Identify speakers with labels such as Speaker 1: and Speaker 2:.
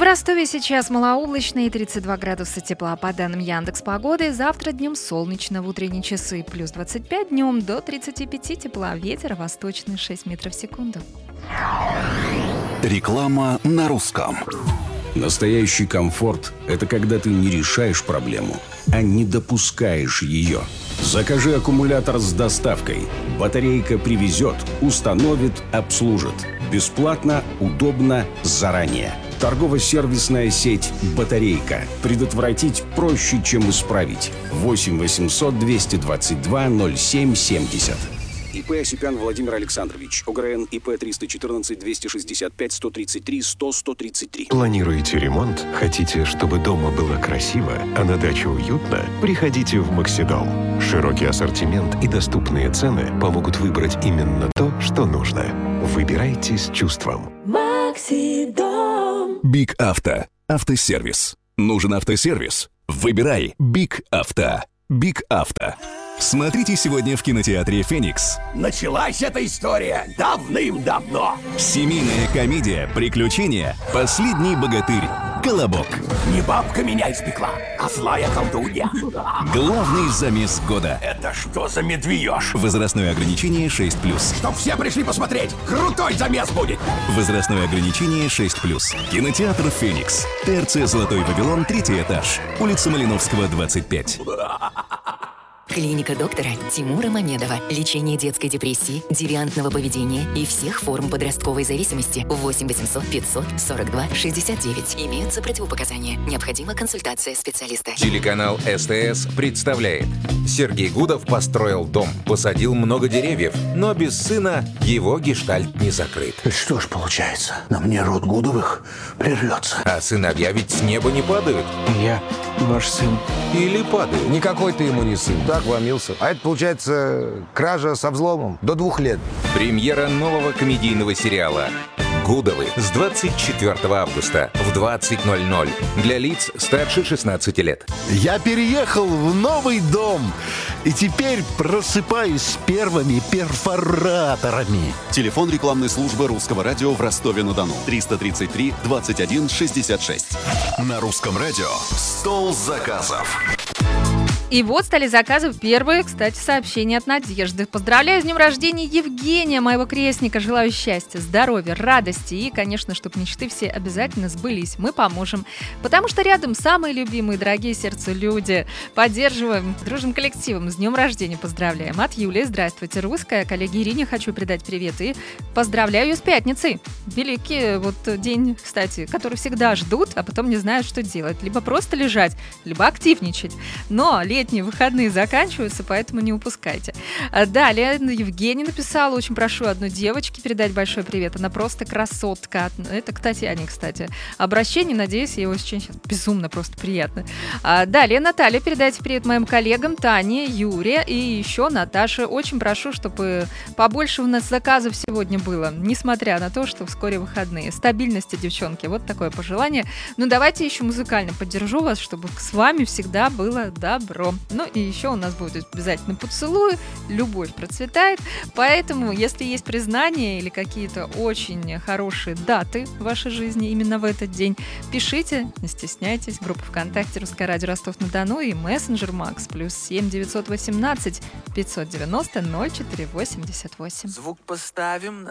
Speaker 1: Ростове сейчас малооблачно и 32 градуса тепла по данным Яндекс.Погоды. Завтра днем солнечно в утренние часы, плюс 25 днем до 35 тепла. Ветер восточный 6 метров в секунду.
Speaker 2: Реклама на русском.
Speaker 3: Настоящий комфорт – это когда ты не решаешь проблему, а не допускаешь ее. Закажи аккумулятор с доставкой. Батарейка привезет, установит, обслужит. Бесплатно, удобно, заранее. Торгово-сервисная сеть «Батарейка». Предотвратить проще, чем исправить. 8 800 222 07 70. ИП Осипян Владимир Александрович. ОГРН ИП 314 265 133 100 133.
Speaker 4: Планируете ремонт? Хотите, чтобы дома было красиво, а на даче уютно? Приходите в Максидом. Широкий ассортимент и доступные цены помогут выбрать именно то, что нужно. Выбирайте с чувством.
Speaker 5: Максидом.
Speaker 2: Биг Авто. Автосервис. Нужен автосервис? Выбирай Биг Авто. Биг Авто. Смотрите сегодня в кинотеатре «Феникс».
Speaker 5: Началась эта история давным-давно.
Speaker 2: Семейная комедия «Приключения. Последний богатырь. Колобок».
Speaker 5: Не бабка меня испекла, а злая колдунья.
Speaker 2: Главный замес года.
Speaker 5: Это что за медвеёж?
Speaker 2: Возрастное ограничение 6+.
Speaker 5: Чтоб все пришли посмотреть. Крутой замес будет.
Speaker 2: Возрастное ограничение 6+. Кинотеатр «Феникс». ТРЦ «Золотой Вавилон», 3-й этаж. Улица Малиновского, 25.
Speaker 6: Клиника доктора Тимура Мамедова. Лечение детской депрессии, девиантного поведения и всех форм подростковой зависимости. 8 800 542 69. Имеются противопоказания. Необходима консультация специалиста.
Speaker 7: Телеканал СТС представляет. Сергей Гудов построил дом, посадил много деревьев, но без сына его гештальт не закрыт.
Speaker 8: Что ж получается, на мне род Гудовых прервется.
Speaker 7: А сыновья ведь с неба не падают.
Speaker 9: Я ваш сын.
Speaker 7: Или падают.
Speaker 10: Никакой ты ему не сын. Так вломился. А это, получается, кража со взломом. До 2 лет.
Speaker 7: Премьера нового комедийного сериала «Гудовы» с 24 августа в 20:00 для лиц старше 16 лет.
Speaker 11: Я переехал в новый дом и теперь просыпаюсь с первыми перфораторами.
Speaker 2: Телефон рекламной службы Русского радио в Ростове-на-Дону. 333 21 66. На Русском радио «Стол заказов».
Speaker 1: И вот стали заказы первые, кстати, сообщения от Надежды. Поздравляю с днем рождения Евгения, моего крестника. Желаю счастья, здоровья, радости и, конечно, чтобы мечты все обязательно сбылись. Мы поможем. Потому что рядом самые любимые, дорогие сердцу люди. Поддерживаем, дружим коллективом. С днем рождения поздравляем. От Юлии. Здравствуйте, русская. Коллеге Ирине хочу передать привет. И поздравляю ее с пятницей. Великий вот день, кстати, который всегда ждут, а потом не знают, что делать. Либо просто лежать, либо активничать. Но летние выходные заканчиваются, поэтому не упускайте. Далее Евгений написала: очень прошу одной девочке передать большой привет. Она просто красотка. Это к Татьяне, кстати. Обращение, надеюсь, ей очень сейчас безумно просто приятно. Далее Наталья, передайте привет моим коллегам Тане, Юре и еще Наташе. Очень прошу, чтобы побольше у нас заказов сегодня было, несмотря на то, что вскоре выходные. Стабильности, девчонки, вот такое пожелание. Ну, давайте еще музыкально поддержу вас, чтобы с вами всегда было добро. Ну и еще у нас будет обязательно поцелуй, любовь процветает, поэтому если есть признание или какие-то очень хорошие даты в вашей жизни именно в этот день, пишите, не стесняйтесь, группа ВКонтакте «Русское радио Ростов-на-Дону» и мессенджер Макс +7 918 590 0488.
Speaker 12: Звук поставим